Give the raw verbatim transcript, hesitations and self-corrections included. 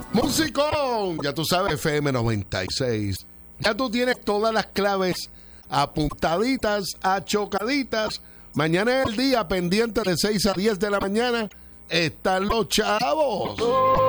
Musicón, ya tú sabes, F M noventa y seis. Ya tú tienes todas las claves apuntaditas, achocaditas. Mañana es el día pendiente de seis a diez de la mañana. Están los chavos.